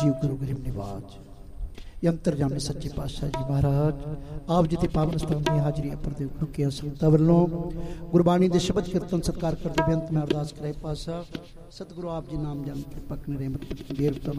जीव गुरु गरीब निवाज यंत्र जामे सच्चे पातशाह जी महाराज आप जी के पावन स्थान की हाजरी अपर गुरु के संगतां वल्लों गुरबाणी के शब्द कीर्तन सत्कार करते बेअंत में अरदास कराए पातशाह सतगुरु आप जी नाम जान कृपा करें रहमत देर